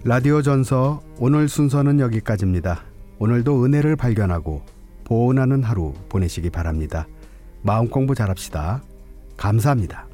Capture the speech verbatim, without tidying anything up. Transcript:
라디오 전서 오늘 순서는 여기까지입니다. 오늘도 은혜를 발견하고 보온하는 하루 보내시기 바랍니다. 마음 공부 잘합시다. 감사합니다.